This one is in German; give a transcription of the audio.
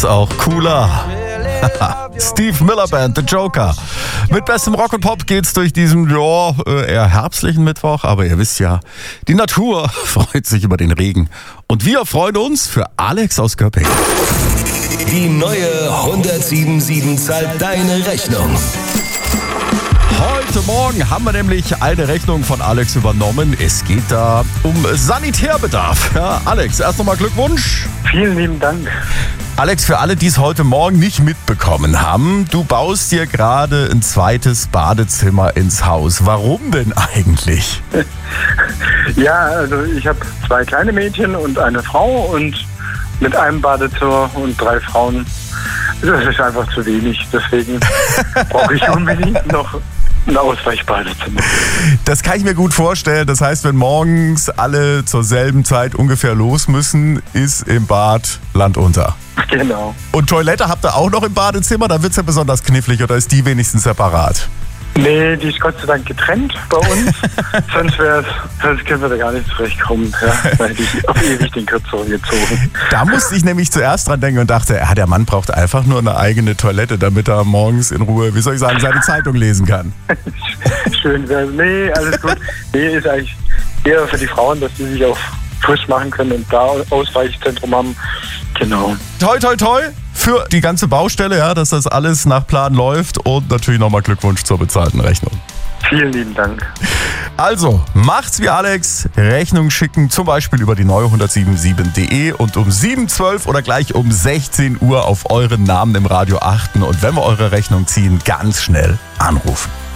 wird's auch cooler. Steve Miller Band, The Joker. Mit bestem Rock und Pop geht's durch diesen eher herbstlichen Mittwoch. Aber ihr wisst ja, die Natur freut sich über den Regen. Und wir freuen uns für Alex aus Göppingen. Die neue 107.7 zahlt deine Rechnung. Heute Morgen haben wir nämlich eine Rechnung von Alex übernommen. Es geht da um Sanitärbedarf. Ja, Alex, erst nochmal Glückwunsch. Vielen lieben Dank. Alex, für alle, die es heute Morgen nicht mitbekommen haben, du baust dir gerade ein zweites Badezimmer ins Haus. Warum denn eigentlich? Ja, also ich habe 2 kleine Mädchen und eine Frau und mit einem Badezimmer und 3 Frauen. Das ist einfach zu wenig. Deswegen brauche ich unbedingt noch ein Ausweichbadezimmer. Das kann ich mir gut vorstellen. Das heißt, wenn morgens alle zur selben Zeit ungefähr los müssen, ist im Bad Land unter. Genau. Und Toilette habt ihr auch noch im Badezimmer? Da wird es ja besonders knifflig, oder ist die wenigstens separat? Nee, die ist Gott sei Dank getrennt bei uns. sonst können wir da gar nicht zurechtkommen. Ja? Da hätte ich auf ewig den Kürzeren gezogen. Da musste ich nämlich zuerst dran denken und dachte, der Mann braucht einfach nur eine eigene Toilette, damit er morgens in Ruhe, seine Zeitung lesen kann. Schön wär's. Nee, alles gut. Nee, ist eigentlich eher für die Frauen, dass die sich auch frisch machen können und da Ausweichzentrum haben. Genau. Toi, toi, toi für die ganze Baustelle, ja, dass das alles nach Plan läuft, und natürlich nochmal Glückwunsch zur bezahlten Rechnung. Vielen lieben Dank. Also, macht's wie Alex, Rechnung schicken, zum Beispiel über die neue 107.7.de und um 7:12 oder gleich um 16 Uhr auf euren Namen im Radio achten, und wenn wir eure Rechnung ziehen, ganz schnell anrufen.